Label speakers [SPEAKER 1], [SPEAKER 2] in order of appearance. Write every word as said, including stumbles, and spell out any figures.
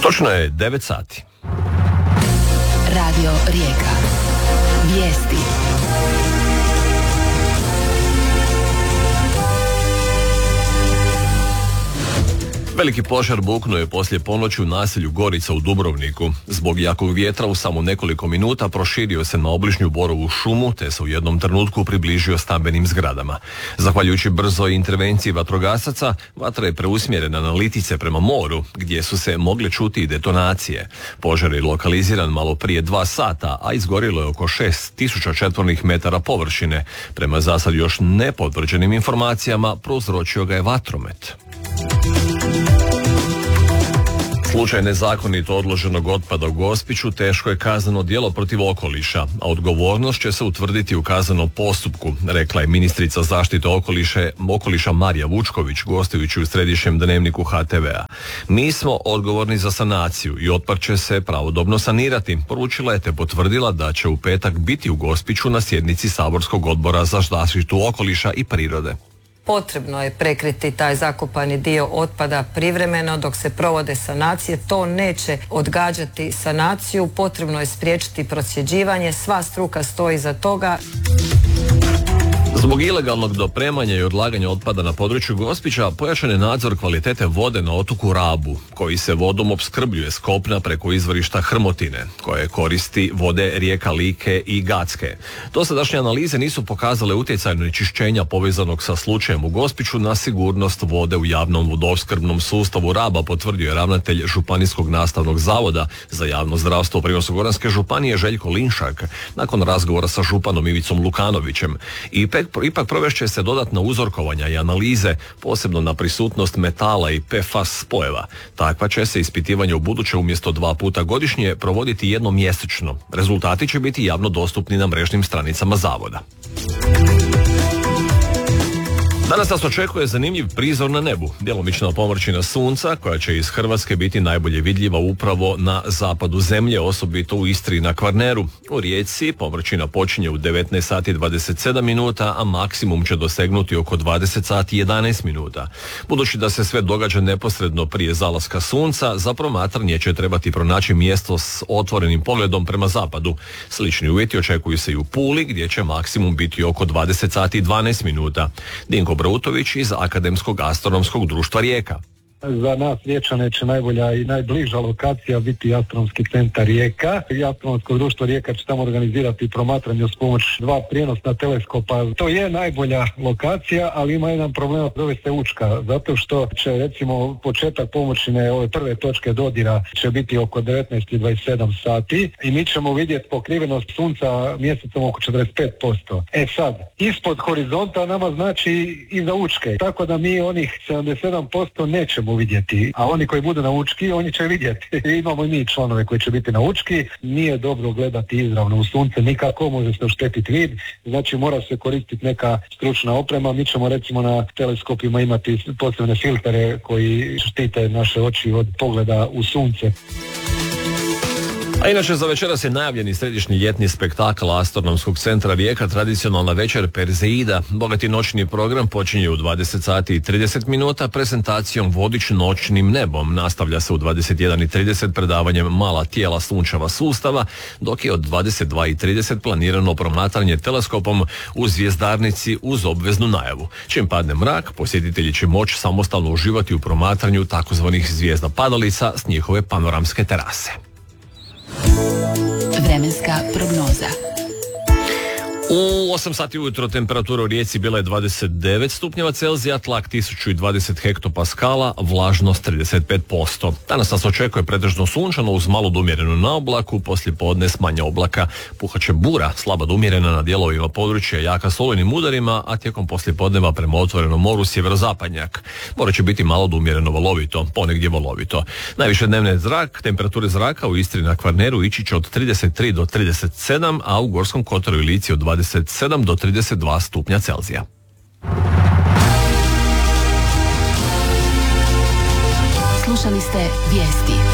[SPEAKER 1] Točno je devet sati.
[SPEAKER 2] Radio Rijeka. Vijesti.
[SPEAKER 1] Veliki požar buknuo je poslije ponoći u naselju Gorica u Dubrovniku. Zbog jakog vjetra u samo nekoliko minuta proširio se na obližnju borovu šumu te se u jednom trenutku približio stambenim zgradama. Zahvaljujući brzoj intervenciji vatrogasaca, vatra je preusmjerena na Litice prema moru, gdje su se mogle čuti i detonacije. Požar je lokaliziran malo prije dva sata, a izgorilo je oko šest tisuća četvornih metara površine. Prema za sad još nepotvrđenim informacijama, prouzročio ga je vatromet. Slučaj nezakonito odloženog otpada u Gospiću teško je kazneno djelo protiv okoliša, a odgovornost će se utvrditi u kaznenom postupku, rekla je ministrica zaštite okoliša, okoliša Marija Vučković gostujući u središnjem dnevniku ha te vea. Mi smo odgovorni za sanaciju i otpad će se pravodobno sanirati, poručila je te potvrdila da će u petak biti u Gospiću na sjednici saborskog odbora za zaštitu okoliša i prirode.
[SPEAKER 3] Potrebno je prekriti taj zakopani dio otpada privremeno dok se provode sanacije. To neće odgađati sanaciju, potrebno je spriječiti procjeđivanje, sva struka stoji za toga.
[SPEAKER 1] Zbog ilegalnog dopremanja i odlaganja otpada na području Gospića pojačan je nadzor kvalitete vode na otoku Rabu, koji se vodom opskrbljuje s kopna preko izvorišta Hrmotine, koje koristi vode rijeka Like i Gacke. Dosadašnje analize nisu pokazale utjecaj onečišćenja povezanog sa slučajem u Gospiću na sigurnost vode u javnom vodoopskrbnom sustavu Raba, potvrdio je ravnatelj Županijskog nastavnog zavoda za javno zdravstvo Primorsko-goranske županije Željko Linšak nakon razgovora sa županom Ivicom Lukanovićem. I Ipak provešće se dodatna uzorkovanja i analize, posebno na prisutnost metala i pe fas spojeva. Takva će se ispitivanja u buduće umjesto dva puta godišnje provoditi jednom mjesečno. Rezultati će biti javno dostupni na mrežnim stranicama zavoda. Danas nas očekuje zanimljiv prizor na nebu. Djelomična pomrčina sunca koja će iz Hrvatske biti najbolje vidljiva upravo na zapadu zemlje, osobito u Istri i na Kvarneru. U Rijeci pomrčina počinje u devetnaest sati dvadeset sedam minuta, a maksimum će dosegnuti oko dvadeset sati jedanaest minuta. Budući da se sve događa neposredno prije zalaska sunca, za promatranje će trebati pronaći mjesto s otvorenim pogledom prema zapadu. Slični uvjeti očekuju se i u Puli, gdje će maksimum biti oko dvadeset sati dvanaest minuta. Dinko Brutović iz Akademskog astronomskog društva Rijeka.
[SPEAKER 4] Za nas Riječane će najbolja i najbliža lokacija biti Astronomski centar Rijeka. I Astronomsko društvo Rijeka će tamo organizirati promatranje s pomoć dva prijenosna teleskopa. To je najbolja lokacija, ali ima jedan problem, zove se Učka, zato što će recimo početak pomoćine ove prve točke dodira će biti oko devetnaest i dvadeset sedam sati i mi ćemo vidjeti pokrivenost sunca mjesecom oko četrdeset pet posto. E sad, ispod horizonta nama znači iza Učke, tako da mi onih sedamdeset sedam posto nećemo vidjeti, a oni koji budu na Učki, oni će vidjeti. Imamo i mi članove koji će biti na Učki, nije dobro gledati izravno u sunce, nikako, može se oštetiti vid, znači mora se koristiti neka stručna oprema, mi ćemo recimo na teleskopima imati posebne filtere koji štite naše oči od pogleda u sunce.
[SPEAKER 1] A inače, za večeras je najavljeni središnji ljetni spektakl Astronomskog centra Rijeka, tradicionalna večer Perzeida. Bogati noćni program počinje u dvadeset sati i trideset minuta prezentacijom Vodič noćnim nebom. Nastavlja se u dvadeset jedan i trideset predavanjem Mala tijela sunčeva sustava, dok je od dvadeset dva i trideset planirano promatranje teleskopom u zvjezdarnici uz obveznu najavu. Čim padne mrak, posjetitelji će moći samostalno uživati u promatranju takozvanih zvijezda padalica s njihove panoramske terase.
[SPEAKER 2] Vremenska prognoza.
[SPEAKER 1] U osam sati ujutro temperatura u Rijeci bila je dvadeset devet stupnjeva Celzija, tlak tisuću dvadeset hektopaskala, vlažnost trideset pet posto. Danas nas očekuje pretežno sunčano uz malo do umjerenu na oblaku, poslije podne s manje oblaka. Puhaće bura, slaba do umjerena na dijelovima područja, jaka s olujnim udarima, a tijekom poslijepodneva prema otvorenom moru sjeverozapadnjak. More će biti malo do umjereno valovito, ponegdje valovito. Najviše dnevne zrak, temperature zraka u Istri na Kvarneru ići će od trideset tri do trideset sedam, a u Gorskom kotaru i Lici od dvadeset sedam do trideset dva stupnja Celzija.
[SPEAKER 2] Slušali ste vijesti.